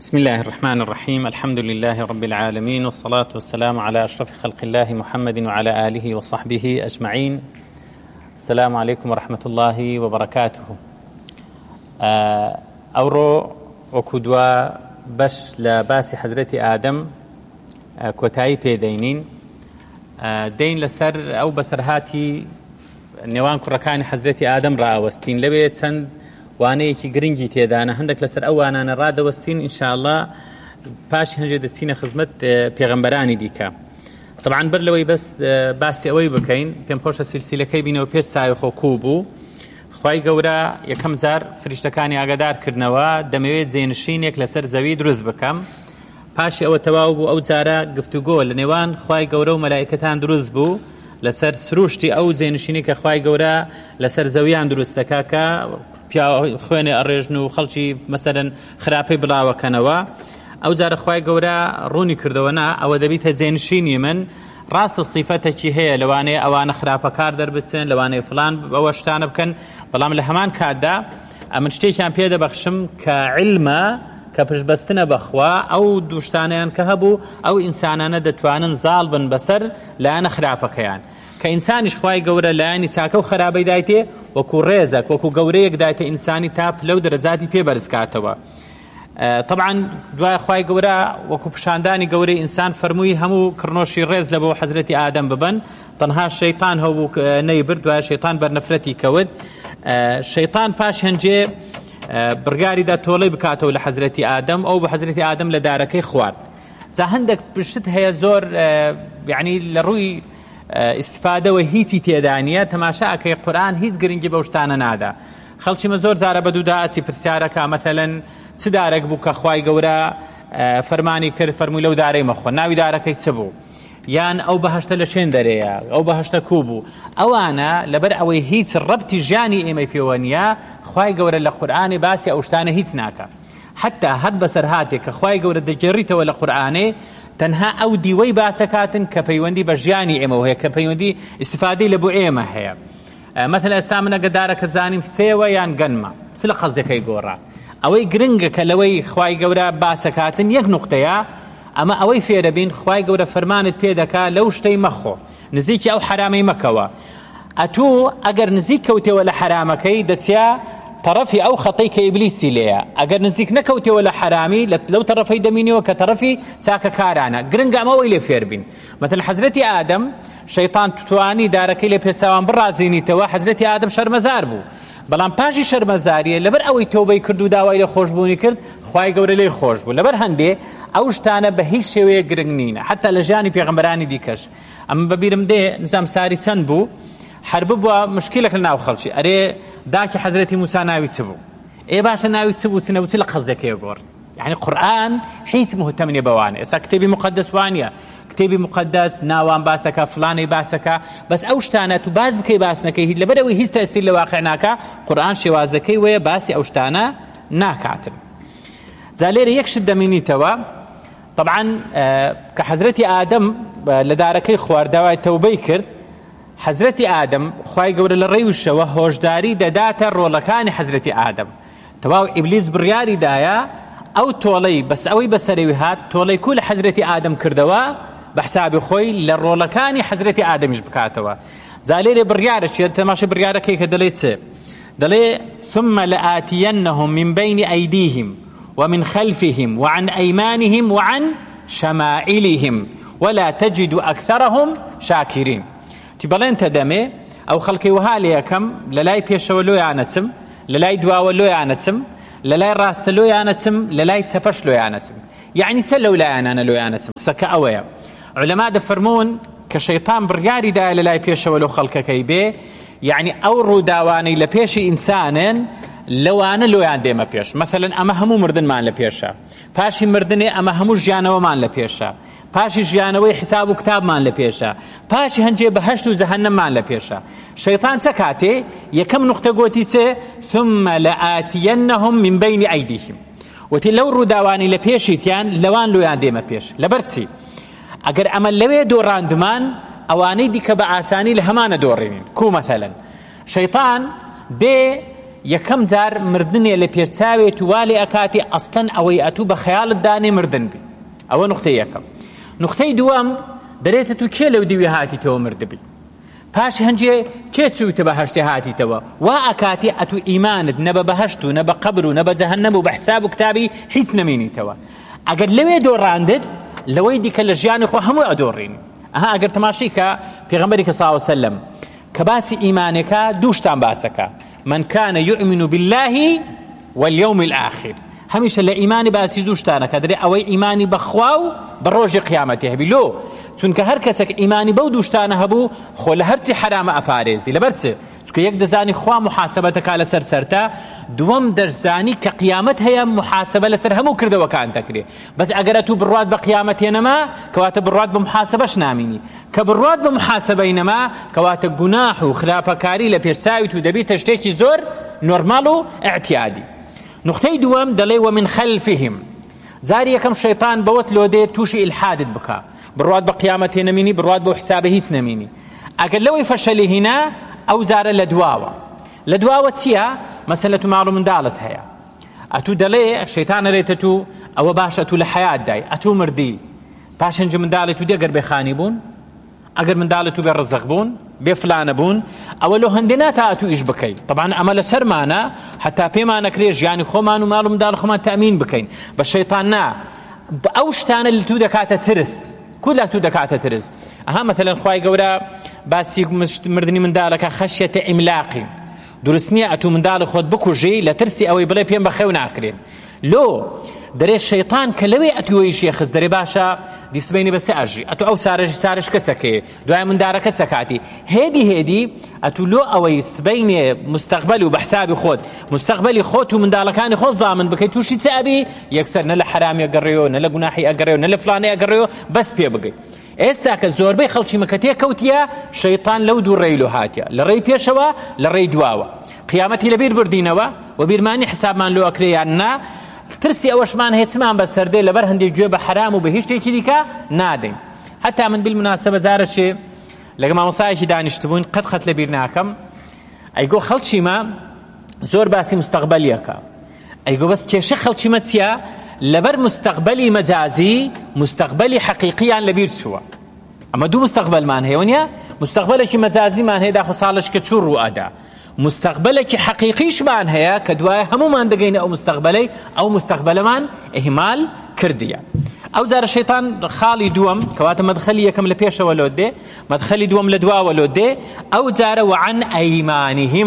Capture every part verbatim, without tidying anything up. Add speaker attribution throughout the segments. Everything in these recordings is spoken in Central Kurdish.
Speaker 1: بسم الله الرحمن الرحيم. الحمد لله رب العالمين، والصلاة والسلام على أشرف خلق الله محمد وعلى آله وصحبه أجمعين. السلام عليكم ورحمة الله وبركاته. أورو وكدوا بش لباس حضرة آدم كوتاي بيدينين دين لسر أو بسرهاتي نوان كركان حضرة آدم راوستين لبيت سند وانەیەکی گرنگی تێدانە هەندێک لەسەر ئەو وانانە ڕادەوەستین ئینشاءالله پاش هەنجێ دەچینە خزمەت پێغەمبەرانی دیکە. طبعاً بەر لەوەی بەس باسی ئەوەی بکەین پێم خۆشە سیلسیلەکەی بینەوە پێش چاوی خۆ کوو بوو. خوای گەورە یەکەم جار فریشتەکانی ئاگادارکردنەوە دەمەوێت جێنشینێک لەسەر زەوی دروست بکەم. پاشی ئەوە تەواو بوو ئەو جارە گفتوگۆ لە نێوان خوای گەورە و مەلایکەتان دروست بوو لەسەر سروشتی ئەو جێنشینی کە خوای گەورە لەسەر زەویان دروست دەکا کە خوێنێ ئەڕێژن و خەڵکی مەسەرەن خراپەی بڵاوەکەنەوە. ئەو جارە خوای گەورە ڕوونی کردەوە نا ئەوە دەبیتە جێنشینی من. ڕاستە سیفەتێکی هەیە لەوانەیە ئەوانە خراپەکار دەربچن، لەوانەیە فلان ئەوە شتانە بکەن، بەڵام لە هەمان کاتدا ئەمن شتێکیان پێ دەبەخشم کە عیلمە کە پشتبەستنە بەخوا ئەو دووشتانیان کە هەبوو ئەو ئینسانانە دەتوانن زاڵ بن بەسەر لایەنە خراپەکەیان کە ئینسانیش خوای گەورە لایەنی چاکە و خراپەی دایتێ وەکو ڕێزەک وەکو گەورەیەک دایتە ئینسانی تا لەو دەرەجاتی پێبەرزکاتەوە. طبعاً دوای خوای گەورە وەکو پیشاندانی گەورەی ئینسان فەرمووی هەموو کڕنۆشی ڕێز لە بۆ حەزرەتی ئادەم ببن، تەنها شەیطان هەبوو نەیبرد، دوای شەیطان بەرنەفرەتی کەوت. شەیطان پاش هەنجێ بڕگاریدا تۆڵەی بکاتەوە لە حەزرەتی ئادەم، ئەو بە حەزرەتی ئادەم لە دارەکەی خوارد. جا هەندێک پشت هەیە زۆر یعنی لە ڕووی استفادەوە هیچی تێدانیە تەماشاکەی قورئان هیچ گرنگی بەو شتانە نادا. خەڵکیمە زۆر جارە بەدوودا ئاسی پرسیارەکە مەثەلەن چ دارێک بوو کە خوای گەورە فەرمانی کرد فەرمووی لەو دارەی مەخۆ، ناوی دارەکەی چ بوو، یان ئەو بەهەشتە لە شوێن دەرەیە، ئەو بەهەشتە کوو بوو. ئەوانە لەبەر ئەوەی هیچ ڕەبتی ژیانی ئێمەی پێوە نییە خوای گەورە لە قورئانی باسی ئەو شتانە هیچ ناکە. حتا هەر بەسەر هاتێک کە خوای گەورە دەگێڕیتەوە لە قورئانێ تەنها ئەو دیوەی باسەکاتن کە پەیوەندی بە ژیانی ئێمە هەیە، کە پەیوەندی استفادەی لە بۆ ئێمە هەیە. مەثەلا ئێستا من ئەگە دارەکە زانیم سێوە یان گەنمە چ لە قەزەکەی گۆڕا، ئەوەی گرنگە کە لەوەی خوای گەورە باسەکاتن یەک نوقتەیە، ئەمە ئەوەی فێرە بین خوای گەورە فەرمانت پێ دەکا لەو شتەی مەخۆ، نزیکی ئەو حرامەی مەکەوە. ئەتوو ئەگەر نزیک کەوتێەوە لە حرامەکەی دەچیا طرفی ئەو خەتەی کە ئیبلیسی لێیە، ئەگەر نزیک نەکەوتێەوە لە حرامی لەو تەرەفەی دەمینەوە کە تەرەفی چاکەکارانە. گرنگە ئەمەوەی لێ فێر بین. مەثەن حەزرەتی ئادەم شەیطان توانی دارەکەی لێ پێچاوان بڕازێنیتەوە، حەزرەتی ئادەم شەرمەزار بوو، بەڵام پاشی شەرمەزاریە لەبەر ئەوەی تۆبەی کرد و داوای لە خۆشبوونی کرد خوای گەورە لێی خۆش بوو. لەبەر هەندێ ئەو شتانە بە هیچ شێوەیە گرنگ نینە، حتا لە ژیانی پێغەمبەرانی دیکەش. ئەمە بەبیرم دێ نزام ساری چەند بوو هەر ببووە مشکلێک لە ناو خەڵکی، ئەرێ داکی حەزرەتی موسا ناوی چ بوو، ئێ باشە ناوی چ بوو چنە و چ لە قەزەکەی گۆڕ. یعنی قورئان هیچ مهتەم نیە بەوانە. ئێستا کتێبی مقدس وانە، کتێبی مقدس ناوان باسەکە فلانەی باسەکە، بەس ئەو شتانە تو باز بکەی باس نەکەی هیچ لەبەر ئەوەی هیچ تەسیر لە واقع ناکا. قورئان شێوازەکەی وەیە باسی ئەو شتانە ناکاتن. جا لێرە یەک شت دەمینیتەوە طبعاً کە حەزرەتی ئادەم لە دارەکەی خوارداوای تەوبەی کرد، حەزرەتی ئادەم خوای گەورە لە ڕێوشەوە هۆشداری دەداتە ڕۆڵەکانی حەزرەتی ئادەم. تەواو ئیبلیس بڕیاری دایە ئەو تۆڵەی بەس ئەوەی بەسەرەوی هات تۆڵەی کوو لە حەزرەتی ئادەم کردەوە بە حسابی خۆی لە ڕۆڵەکانی حەزرەتی ئادەمیش بکاتەوە. جا لێرێ بڕیارە چیە؟ تەماشای بڕیارەکەی کە دەڵێ چێ؟ دەڵێ ثم لآتينهم من بين أيديهم ومن خلفهم وعن أيمانهم وعن شمائلهم ولا تجد أكثرهم شاكرين. بەڵێن تەدەمێ ئەو خەڵکی وها لەکەم لە لای پێشەوە لۆیانەچم، لە لای دواوە لۆیانەچم، لە لای ڕاستە لۆیانەچم، لە لای چەپەش لۆیانەچم. یعنی چە لەو لایەنانە لۆیانەچم؟ سەکە ئەوەیە. عولەما دەفەرمون کە شەیطان بڕیاریدایە لە لای پێشەوە لەو خەڵکەکەی بێ، یعنی ئەو ڕووداوانەی لە پێشی ئینسانن لەوانە لۆیان دێمە پێش. مەثەلەن ئەمە هەموو مردنمان لە پێشە، پاشی مردنێ ئەمە هەموو ژیانەوەمان لە پێشە، پاشی ژیانەوەی حساب و کتابمان لە پێشە، پاشی هەنجێ بەهەشت و زەهەنەممان لە پێشە. شەیطان چە کاتێ یەکەم نوقتە گۆتی چێ؟ ثم لآتينهم من بين أيديهم. وتی لەو ڕووداوانی لە پێشیتیان لەوان لۆیان دێمە پێش. لەبەر چی؟ ئەگەر ئەمە لەوێ دۆڕاندمان ئەوانەی دیکە بە ئاسانی لە هەمانە دۆڕێنین. کو مەثەلەن شەیطان دێ یەکەم جار مردنێ لە پێرچاوێت و وا لێ ئەکاتی ئەسڵەن ئەوەی ئەتوو بە خەیاڵت دانێ مردن بی. ئەوە نقطەی یەکەم. نقطەی دووەم دەرێتە تو کێ لەو دیوی هاتیتەوە مردبی، پاش هەنجێ کێ چوویتە بە هەشتێ هاتیتەوە، وا ئەکاتی ئەتوو ئیمانت نە بە بەهەشت و نە بە قەبر و نە بە جەهەنەم و بە حساب و کتابی هیچ نەمینیتەوە. ئەگەر لەوێ دۆڕاندت لەوەی دیکە لە ژیانی خۆ هەموو ئەدۆڕین. ئەها ئەگەر تەماشی کە پێغەمبەری کە صلی الله علیه وسلم کە باسی ئیمانەکە دووشتان باسەکە، من كان يؤمن بالله واليوم الآخر، هەمیشە لە ئیمانی باسی دووشتانەکە دەرێ ئەوەی ئیمانی بەخوا و بە ڕۆژی قیامەتی هەبی. لۆ چونکە هەر کەسێک ئیمانی بەو دووشتانە هەبوو خۆ لە هەرچی حرامە ئەپارێزی. لەبەر چ؟ چونکە یەک دەزانی خوا محاسبەتەکە لەسەر سەرتا، دووەم دەرزانی کە قیامەت هەیە محاسبە لەسەر هەموو کردەوەکان دەکرێ. بەس ئەگەر ئەتوو بڕوات بە قیامەتێ نەما کەواتە بڕوات بە محاسبەش نامینی، کە بڕوات بە محاسبەی نەما کەواتە گوناح و خراپەکاری لە پێرچاویت و دەبێتە شتێکی زۆر نۆرمال و ئەعتیادی. نقطەی دووەم دەڵێ ومن خەلفهم، جاری یەکەم شەیطان بەوەت لۆ دێ تووشی ئیلحادت بکە، بڕوات بە قیامەتێ نەمینی، بڕوات بە حسابە هیچ نەمینی. ئەگەر لەوەی فەشەلی هینا ئەو جارە لە دواوە. لە دواوە چییە؟ مەسەلەت و ماڵ و منداڵت هەیە. ئەتوو دەڵێ شەیطان ئەڵێتە تو ئەوە باشە ئەتوو لە حەیات دای، ئەتوو مردی، پاشەنج منداڵت و دێگەر بێخانی بوون، ئەگەر منداڵت و بێ ڕزق بوون، بێ فلانە بوون، ئەوە لۆ هەندێ ناتا ئەتوو ئیش بکەیت. طبعا ئەمە لە سەرمانە، هەتا پێمان نەکرێ ژیانی خۆمان و ماڵ و منداڵ خۆمان تەمین بکەین. بە شەیطان نا، ئەو شتانە لە تو دەکاتە ترس. کو لە تو دەکاتە ترس؟ ئەها مەثەلەن خوای گەورە باسی مردنی منداڵەکە خەشیەتە ئیملاقی، دروست نییە ئەتوو منداڵی خۆت بکوژی لە ترسی ئەوەی بڵێ پێم بەخێو ناکرێن. لۆ دەرێ شەیطان کە لەوێ ئەتووەیشی خز دەرێ باشە دیسبینی بەسێ ئەژی، ئەتوو ئەو سارەژی سارش کەسەکێ دوای مندارەکە چەکاتی هێدی هێدی ئەتوو لۆ ئەوەی سبینێ مستەقبەل و بە حسابی خۆت مستەقبەلی خۆت و منداڵەکانی خۆت زامن بکەیت، تووشی چ ئەبی؟ یەکسەر نە لە حرامی ئەگەڕێەوە، نە لە گوناحی ئەگەڕێەوە، نە لە فلانەی ئەگەڕێەوە، بەس پێ بگەیت. ئێستا کە زۆربەی خەڵکی مەکەتێ کەوتیە شەیطان لەو دوو ڕێی لۆ هاتیە، لە ڕێی پێشەوە لە ڕێی دواوە. قیامەتی لەبیر بردینەوە و بیرمانی حسابمان لۆ ئەکرێ یان نا، ترسی ئەوەشمان هێچمان بەسەردێ لەبەر هەندێک گوێ بە حرام و بە هیچ شتێکی دیکە نادەین. هەتا من بالمناسبە زارەشێ لەگە مامۆستایەکی دانیشتبووین قەت قەت لەبیر ناکەم، ئەیگۆ خەڵکیمە زۆر باسی مستەقبەلیەکە، ئەیگۆ بەس کێشە خەڵکیمە چییە؟ لەبەر مستەقبەلی مەجازی مستەقبەلی حەقیقییان لەبیر چووە. ئەمە دوو مستەقبەلمان هەیە وانە؟ مستەقبەلێکی مەجازیمان هەیە داخۆ ساڵش کە چوو ڕوئەدا، مستەقبەلێکی حەقیقیشمان هەیە کە دوایە هەمومان دەگەینە ئەو مستەقبەلەی، ئەو مستەقبەلەمان ئیهمال کردیە. ئەو جارە شەیطان خاڵی دووەم کەواتە مەدخەلی یەکەم لە پێشەوە لۆ دێ، مەدخەلی دووەم لە دواوە لۆ دێ، ئەو جارە وعن ئەیمانیهم،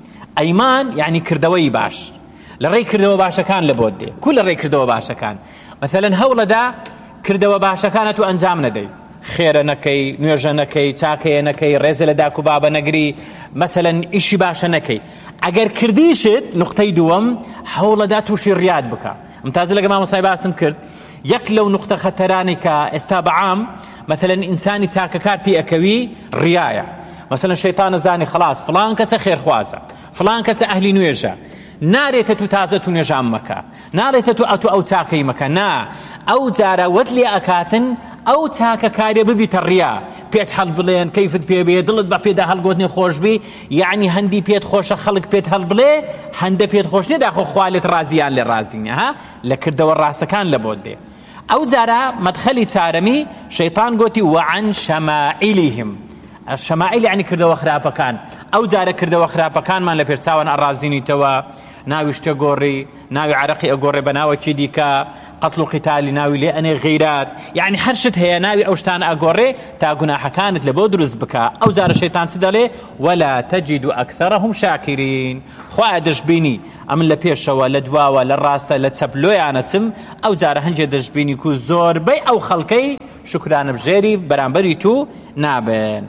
Speaker 1: ئەیمان یعنی کردەوەی باش، لە ڕێی کردەوە باشەکان لە بۆت دێ. کو لە ڕێی کردەوە باشەکان؟ مەثەلەن هەوڵەدا کردەوە باشەکانە تو ئەنجام نەدەی، خێرە نەکەی، نوێژە نەکەی، چاکەیە نەکەی، ڕێزە لە داک و بابە نەگری، مەسەلەن ئیشی باشە نەکەی. ئەگەر کردیشت نقطەی دووەم هەوڵەدا تووشی ڕیاد بکە. ئەمتازە لەگە مامۆستای باسم کرد یەک لەو نقطە خەتەرانی کە ئێستا بەعام مەثەلەن ئینسانی چاکەکارتی ئەکەوی ڕیایە. مەثەلەن شەیطان زانی خلاص فلان کەسە خێرخوازە، فلان کەسە ئەهلی نوێژە، نارێتە تو تازە تو نوێژان مەکە، نارێتە تو ئەتو ئەو چاکەی مەکە، نا ئەو جارە وەت لێ ئەکاتن ئەو چاکەکارێ ببیتە ڕیا، پێت هەڵ بڵێن کەیفت پێ بێ، دڵت بە پێدا هەڵگۆتنی خۆش بی، یعنی هەندی پێت خۆشە خەڵک پێت هەڵ بڵێ، هەندە پێت خۆش نێ داخۆ خوالت ڕازیان لێ ڕازینە ها لە کردەوە ڕاستەکان لە بۆت دێ. ئەو جارە مەدخەلی چارەمی شەیطان گوتی وعن شەمائیلهم، شەمائیل یعنی کردەوە خراپەکان. ئەو جارە کردەوە خراپەکانمان لە پێرچاوان ئەڕازینیتەوە، ناوی شتە گۆڕی، ناوی عەرەقی ئەگۆڕێ بە ناوەکی دیکە، قەتڵ و قیتالی ناوی لێ ئەنێ غەیرات، یعنی هەر شت هەیە ناوی ئەو شتانە ئەگۆڕێ تا گوناحەکانت لە بۆ دروست بکە. ئەو جارە شەیطان چ دەڵێ؟ وەلا تەجید ئەکثەرەهم شاکرین، خوایە دەشبینی ئەمن لە پێشەوە لە دواوە لە ڕاستە لە چەپلۆیانە چم، ئەو جارە هەنجێ دەشبینی کو زۆربەی ئەو خەڵکەی شکرانە بژێری بەرامبەری تو نابن.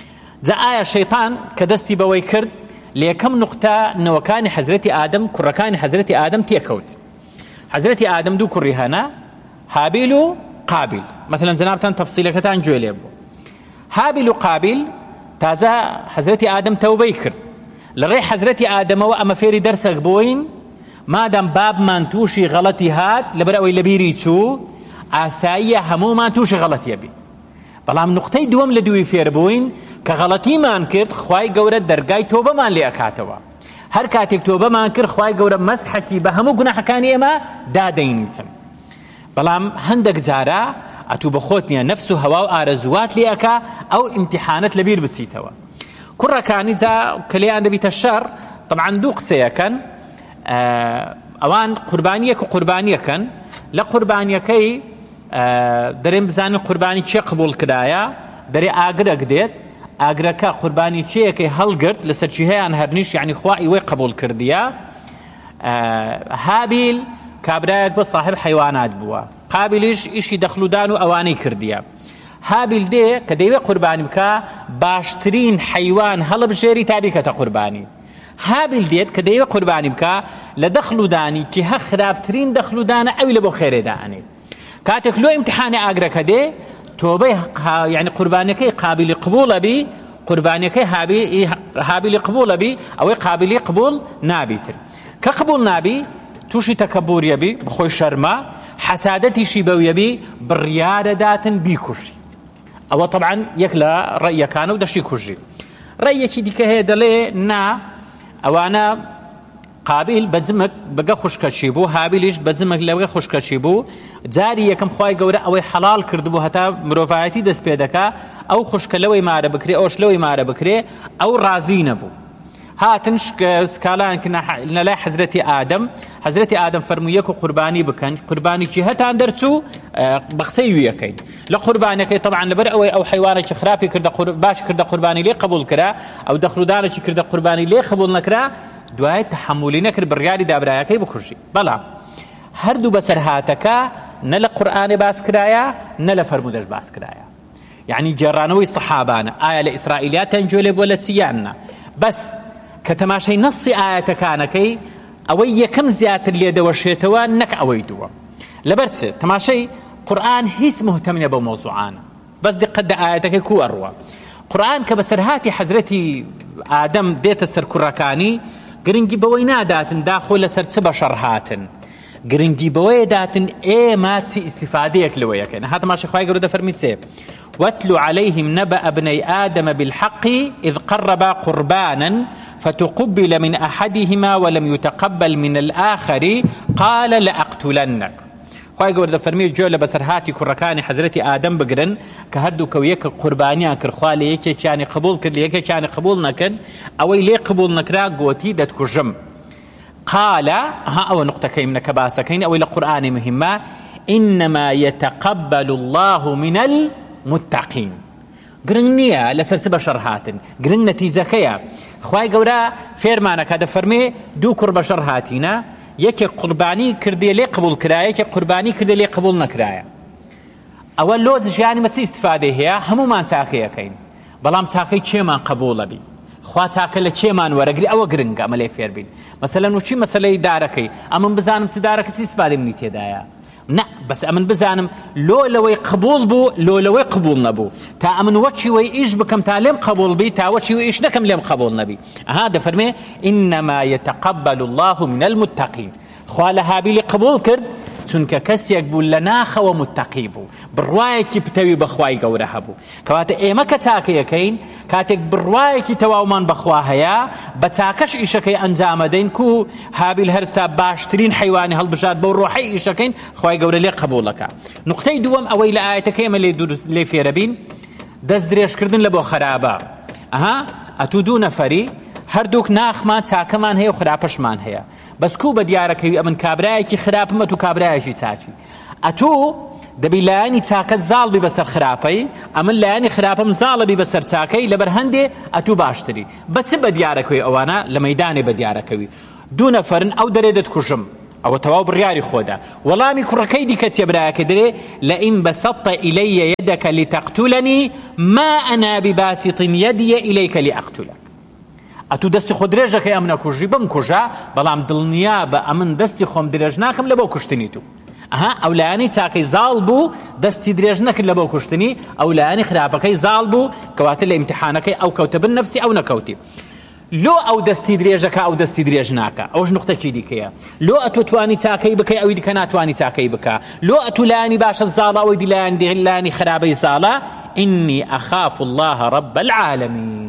Speaker 1: جا ئایا شەیطان کە دەستی بەوەی کرد لە یەکەم نقطە نەوەکانی حەزرەتی ئادەم کوڕەکانی حەزرەتی ئادەم تێکەوت؟ حەزرەتی ئادەم دوو کوڕی هەنا، هابیل و قابیل. مثلا جەنابتان تەفسیلەکەتان گوێ لێ بوو. هابیل و قابیل تازە حەزرەتی ئادەم تەوبەی کرد، لە ڕێی حەزرەتی ئادەمەوە ئەمە فێری دەرسێک بووین مادام بابمان تووشی غەڵەتی هات لەبەر ئەوەی لەبیری چوو ئاساییە هەموومان تووشی غەڵەتیە بی. بەڵام نقطەی دووەم لە دووی فێر بووین کە غەڵەتیمان کرد خوای گەورە دەرگای تۆبەمان لێ ئەکاتەوە. هەر کاتێک تۆ بەمان کرد خوای گەورە مەسحەکی بە هەموو گوناحەکانی ئێمە دادەینیتن. بەڵام هەندێک جارە ئەتوو بە خۆت نییە نەفس و هەوا و ئارەزوات لێ ئەکا ئەو ئیمتیحانەت لەبیر بچیتەوە. کوڕەکانی جا کە لێیان دەبیتە شەڕ طبعا دوو قسەیەکەن، ئەوان قوربانیەک و قوربانیەکەن. لە قوربانیەکەی دەرێن بزانین قوربانی چێ قبول کرایە، دەرێ ئاگرەک دێت، ئاگرەکە قوربانی چێیەکەی هەڵگرت لەسەر چی هەیەیان هەرنیش یعنی خوا ئیوەی قبول کردیە. هابیل کابرایەک بە صاحب حیوانات بووە، قابلیش ئیشی دەخلودان و ئەوانەی کردیە. هابیل دێ کە دەیوێ قوربانی بکە باشترین حیوان هەڵبژێری تا بیکەتە قوربانی. هابیل دێت کە دەیوێ قوربانی بکە لە دەخلودانی کە هە خراپترین دەخلودانە ئەوی لە بۆ خێرێدا ئەنێت. کاتێک لۆ ئیمتحانی ئاگرەکە دێ تۆبەی یعنی قوربانیەکەی قابلی قبوڵە بی، قوربانیەکەی هابیلی قبوڵە بی، ئەوەی قابلی قبول نابیتر. کە قبول نابی تووشی تەکەبوریە بی، بخۆی شەرمە، حەسادەتیشی بەویە بی، بڕیارەداتن بیکوژی. ئەوە طبعا یەک لە ڕەیەکانە و دەشی کوژی. ڕەیەکی دیکە هەیە دەڵێ نا ئەوانە قابیل بەجمک بەگە خوشکەشی بوو، هابیلیش بەجمک لەوەی خوشکەشی بوو. جاری یەکەم خوای گەورە ئەوەی حەڵال کردبوو هەتا مرۆڤایەتی دەست پێ دەکا ئەو خوشکە لەوەی مارە بکرێ ئەوش لەوەی مارە بکرێ، ئەو ڕازی نەبوو. هاتن سکالان لە لای حەزرەتی ئادەم، حەزرەتی ئادەم فەرمووی یەک و قوربانی بکەن، قوربانیکی هەتان دەرچوو بە قسەی ویەکەین. لە قوربانەکەی طبعا لەبەر ئەوەی ئەو حیوانێکی خراپی کردە باش کردە قوربانی لێ قبول کرا، ئەو دەخلودانێکی کردە قوربانی لێ قبول نەکرا، دوای تحملی نەکرد بڕیاری دابرایەکەی بکوژی. بەڵام هەردوو بەسەر هاتەکە نە لە قورئانێ باس کرایە نە لە فەرمودەش باس کرایە. یعنی جێڕانەوەی سەحابانە ئایا لە ئیسرائیلیاتیان گوێ لێ بووە لە چیانە، بەس کە تەماشای نەسی ئاەتەکانەکەی ئەوەی یەکەم زیاتر لێ دەوەشێتەوە نەک ئەوەی دووە. لەبەر چ تەماشای قورئان هیچ مهتەمینە بەو مۆزوعانە، بەس دقت دە ئاەتەکەی کو ئەڕوە. قورئان کە بەسەرهاتی حەزرەتی ئادەم دێتە سەر کوڕەکانی گرنگی بەوەی ناداتن داخۆ لەسەر چ بەشەڕ هاتن، گرنگی بەوەیە داتن ئێمە چی ئیستیفادەیەک لەوەیەکەن. هاتەماشی خوای گەورە دەفەرمی چێ واتل عليهم نبأ ابني آدم بالحق إذ قربا قربانا فتقبل من أحدهما ولم يتقبل من الآخر قال لأقتلنك. خوای گەورە دەفەرمی جۆ لە بەسەرهاتی کوڕەکانی حەزرەتی ئادەم بگرن کە هەردووکە یەک قوربانیان کرد، خوا لە یەکێکیانی قبول کرد لە یەکێکیانی قبول نەکرد، ئەوەی لێ قبول نەکرا گوتی دەتکوژم. قال ها ئەوە نقطەکەی منە کە باسەکەین ئەوەی لە قورئانی مهمە إنما يتقبل الله من المتقين. گرنگ نییە لەسەر چ بەشەڕ هاتن، گرنگ نەتیجەکەیە. خوای گەورە فێرمانەکە دەفەرمێ دوو کوڕ بەشەڕ هاتینە، یەکێک قوربانی کردێ لێ قبول کرایە، یەکێک قوربانی کردێ لێ قبول نەکرایە. ئەوە لۆ ژیانی مەچی ئیستیفادەی هەیە، هەمومان چاکەیەکەین، بەڵام چاکەی چێمان قبوڵە بی، خوا چاکە لە چێمان وەرەگری، ئەوە گرنگە ئەمە لێ فێر بین. مەسەلەن وچی مەسەلەی دارەکەی ئەمن بزانم چ دارەکە چی ئیستیفادەی منی تێدایە، نه بس ئەمن بزانم لۆ لەوەی قبول بوو لۆ لەوەی قبول نەبوو، تا ئەمن وەچی وەی ئیش بکەم تا لێم قبول بی، تا وەچی وەی ئیش نەکەم لێم قبول نەبی. ئەها دەفەرمێ إنما يتقبل الله من المتقين. خوا لە هابیلی قبول کرد چونکە کەسێک بوو لە ناخەوە متقی بوو، بڕوایەکی پتەوی بەخوای گەورە هەبوو. کەواتە ئێمە کە چاکەیەکەین کاتێک بڕوایەکی تەواومان بەخوا هەیە بە چاکەش ئیشەکەی ئەنجامەدەین کو هابیل هەرستا باشترین حیوانی هەڵبژات بەو ڕۆحەی ئیشەکەین، خوای گەورە لێ قبوڵەکە. نقطەی دووەم ئەوەی لە ئاەتەکەی ئێمە لێ فێرە بین دەست درێژکردن لە بۆ خراپە. ئەها ئەتوو دوو نەفەری هەردووک ناخمان چاکەمان هەیە و خراپەشمان هەیە، بەس کو بە دیارەکەوی ئەمن کابرایەکی خراپم ئەتوو کابرایەکی چاچی، ئەتوو دەبی لایانی چاکەت زاڵبی بەسەر خراپەی، ئەمن لایانی خراپەم زاڵبی بەسەر چاکەی، لەبەر هەندێ ئەتوو باشتری. بەچ بە دیارەکەوی ئەوانە لە مەیدانێ بە دیارەکەوی دوو نەفەرن ئەو دەرێ دەتکوژم، ئەوە تەواو بڕیاری خۆدا. وەڵامی کوڕەکەی دیکە چێبرایەکە دەرێ لئن بسطت إلي يدك لتقتلني ما أنا بباسط يدي إليك لأقتلك. ئەتوو دەستی خۆ درێژەکەی ئەم نەکوژی بم کوژە، بەڵام دڵنیا بە ئەمن دەستی خۆم درێژ ناکەم لە بۆ کوشتنی تو. ئەها ئەو لایانی چاکەی زاڵ بوو دەستی درێژ نەکرد لە بۆ کوشتنی، ئەو لایانی خراپەکەی زاڵ بوو کەواتە لە ئیمتیحانەکەی ئەو کەوتە بن نەفسی ئەو نەکەوتی. لۆ ئەو دەستی درێژەکە ئەو دەستی درێژ ناکە، ئەوش نقطەکی دیکەیە. لۆ ئەتوو توانی چاکەی بکەی ئەوی دیکە ناتوانی چاکەی بکە، لۆ ئەتوو لایانی باشە زاڵە ئەوەی دی لایانی خراپەی زاڵە. إني أخاف الله رب العالمين.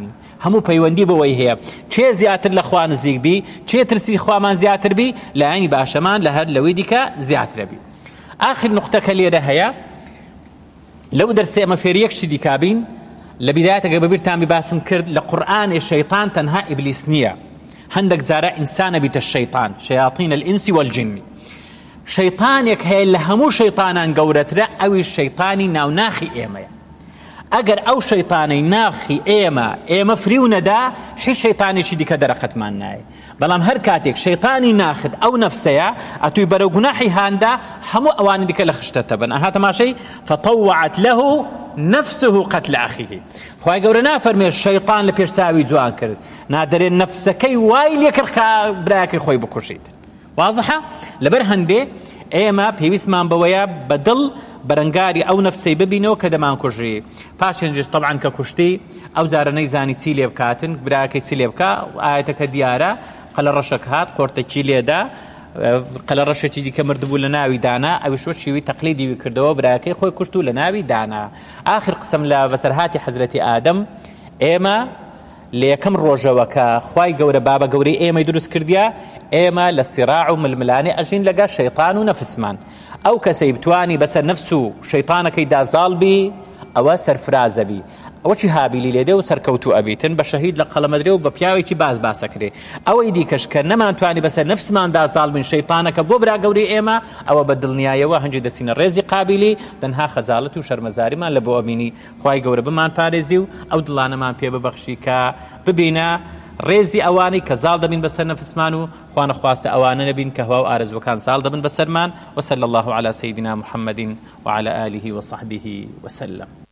Speaker 1: هەموو پەیوەندی بەوەی هەیە چێ زیاتر لە خوا نزیک بی، چێ ترسی خوامان زیاتر بی، لایەنی باشەمان لە هەر لەوەی دیکە زیاترە بی. آخر نقطەکە لێرە هەیە لەو دەرسێ ئەمە فێر یەکشی دیکابین لە بیدایەتەکە بەبیرتان باسم کرد لە قورئانێ شەیطان تەنها ئیبلیس نییە، هەندێک جارە ئینسانە بیتە شەیطان، شەیاطین الئینسی والجن. شەیطانێک هەیە لە هەموو شەیطانان گەورەترە، ئەوی شەیطانی ناوناخی ئێمەیە. ئەگەر ئەو شەیطانەی ناخی ئێمە ئێمە فریو نەدا، هیچ شەیطانێکی دیکە دەرەقەتمان نایە. بەڵام هەر کاتێک شەیطانی ناخت ئەو نەفسەیە ئەتووی بەرەو گوناحی هاندا، هەموو ئەوانی دیکە لە خشتە بن. ئەها تەماشەی فطوعت له نفسه قتل أخيه. خوای گەورە نافەرمێ شەیطان لە پێش چاوی جوان کرد، نادەرێت نەفسەکەی وای لێ کرد برایەکەی خۆی بکوشیت. واضحە؟ لەبەر هەندێ ئێمە پێویستمان بەوەیە بەدڵ بەرەنگاری ئەو نەفسەی ببینەوە کە دەمان کوژی. پاشێنجش طبعاً کە کوشتی ئەو جارە نەیزانی چی لێ بکاتن، برایەکەی چی لێ بکە، ئاەتەکە دیارە قەلە ڕەشەک هات قۆرتەکی لێدا، قەلە ڕەشێکی دیکە مردبوو لە ناوی دانا، ئەویش شێوی تەقلیدی کردەوە برایەکەی خۆی کوشت و لە ناوی دانا. آخر قسم لە بەسەرهاتی حەزرەتی ئادەم ئێمە لە یەکەم ڕۆژەوە کە خوای گەورە بابە گەورەی ئێمەی دروست کردیا، ئێمە لە سیراع و ململانێ ئەژین لەگە شەیطان و نەفسمان. ئەو کەسەی بتوانی بەسەر نەفس و شەیطانەکەی دازاڵ بی، ئەوە سەرفرازە بی، ئەوەی هابیلی لێدێ و سەرکەوتو ئەبیتن بە شەهید لە قەڵەمەدرێ و بە پیاوێکی باز باسەکرێ. ئەوەی دیکەش کە نەمانتوانی بەسەر نەفسمان دازاڵ بین شەیطانەکە بۆ برا گەورەی ئێمە، ئەوە بە دڵنیایەوە هەنجی دەسینە ڕێزی قابلی تەنها خەجاڵەت و شەرمەزاریمان لە بۆ ئەمینی خوای گەورە بمان پارێزی و ئەو دڵانەمان پێ ببەخشی کە ببینە ڕێزی ئەوانەی کە زاڵ دەبین بەسەر نەفسمان و خوانە خواستە ئەوانە نەبین کە هەوا و ئارەزوەکان زاڵ دەبن بەسەرمان. وصلى الله على سيدنا محمد وعلى آله وصحبه وسلم.